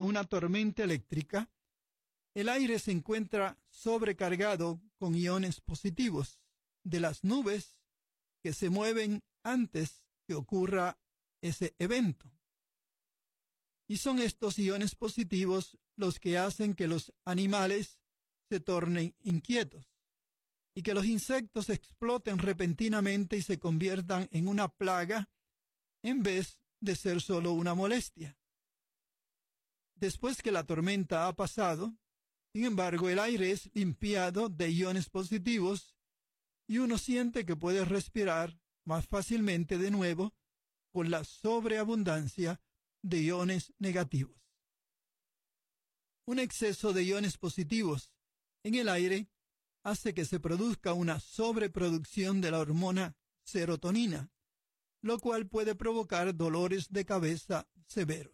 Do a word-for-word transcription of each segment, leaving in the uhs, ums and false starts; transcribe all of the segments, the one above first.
una tormenta eléctrica, el aire se encuentra sobrecargado con iones positivos de las nubes que se mueven antes que ocurra ese evento. Y son estos iones positivos los que hacen que los animales se tornen inquietos y que los insectos exploten repentinamente y se conviertan en una plaga en vez de ser solo una molestia. Después que la tormenta ha pasado, sin embargo, el aire es limpiado de iones positivos y uno siente que puede respirar más fácilmente de nuevo con la sobreabundancia de iones negativos. Un exceso de iones positivos en el aire hace que se produzca una sobreproducción de la hormona serotonina, lo cual puede provocar dolores de cabeza severos.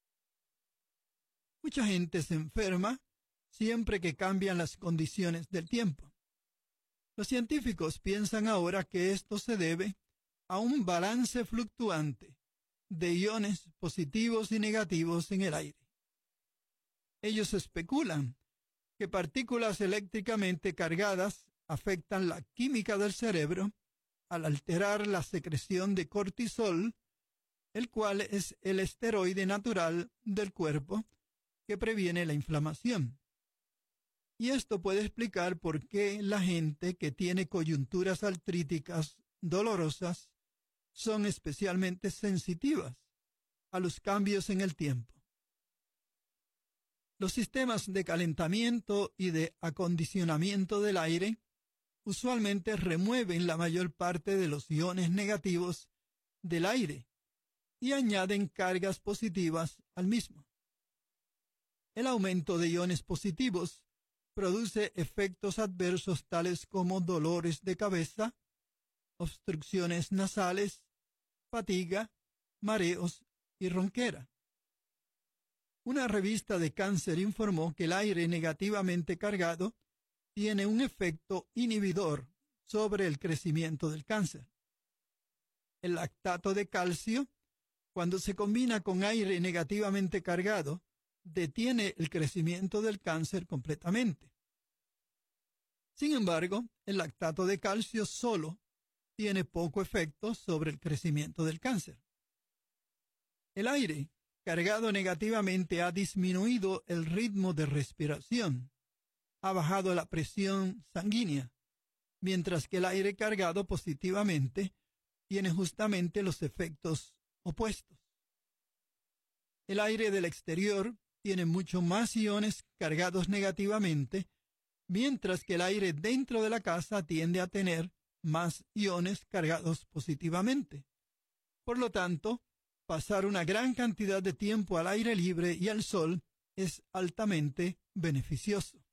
Mucha gente se enferma siempre que cambian las condiciones del tiempo. Los científicos piensan ahora que esto se debe a un balance fluctuante de iones positivos y negativos en el aire. Ellos especulan que partículas eléctricamente cargadas afectan la química del cerebro al alterar la secreción de cortisol, el cual es el esteroide natural del cuerpo que previene la inflamación. Y esto puede explicar por qué la gente que tiene coyunturas artríticas dolorosas son especialmente sensitivas a los cambios en el tiempo. Los sistemas de calentamiento y de acondicionamiento del aire usualmente remueven la mayor parte de los iones negativos del aire y añaden cargas positivas al mismo. El aumento de iones positivos produce efectos adversos tales como dolores de cabeza, obstrucciones nasales, fatiga, mareos y ronquera. Una revista de cáncer informó que el aire negativamente cargado tiene un efecto inhibidor sobre el crecimiento del cáncer. El lactato de calcio, cuando se combina con aire negativamente cargado, detiene el crecimiento del cáncer completamente. Sin embargo, el lactato de calcio solo tiene poco efecto sobre el crecimiento del cáncer. El aire cargado negativamente ha disminuido el ritmo de respiración, ha bajado la presión sanguínea, mientras que el aire cargado positivamente tiene justamente los efectos opuestos. El aire del exterior tiene mucho más iones cargados negativamente, mientras que el aire dentro de la casa tiende a tener más iones cargados positivamente. Por lo tanto, pasar una gran cantidad de tiempo al aire libre y al sol es altamente beneficioso.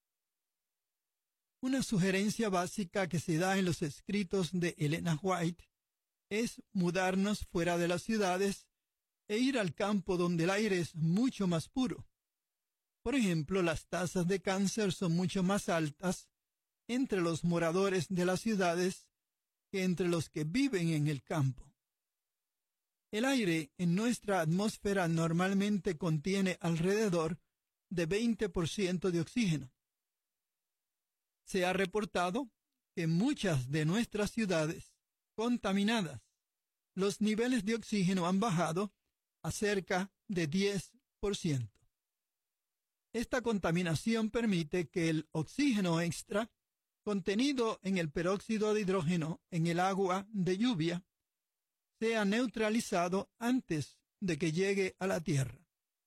Una sugerencia básica que se da en los escritos de Elena White es mudarnos fuera de las ciudades e ir al campo donde el aire es mucho más puro. Por ejemplo, las tasas de cáncer son mucho más altas entre los moradores de las ciudades que entre los que viven en el campo. El aire en nuestra atmósfera normalmente contiene alrededor de veinte por ciento de oxígeno. Se ha reportado que en muchas de nuestras ciudades contaminadas, los niveles de oxígeno han bajado a cerca de diez por ciento. Esta contaminación permite que el oxígeno extra contenido en el peróxido de hidrógeno en el agua de lluvia sea neutralizado antes de que llegue a la Tierra.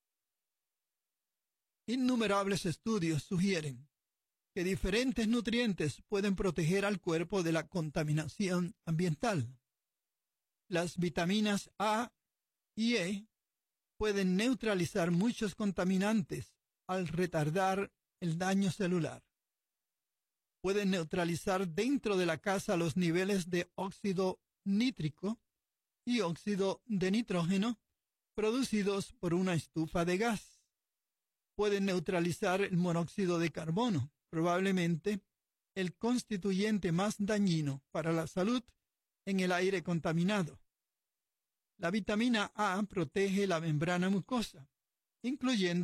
Innumerables estudios sugieren que diferentes nutrientes pueden proteger al cuerpo de la contaminación ambiental. Las vitaminas A y E pueden neutralizar muchos contaminantes al retardar el daño celular. Pueden neutralizar dentro de la casa los niveles de óxido nítrico y óxido de nitrógeno producidos por una estufa de gas. Pueden neutralizar el monóxido de carbono, probablemente el constituyente más dañino para la salud en el aire contaminado. La vitamina A protege la membrana mucosa, incluyendo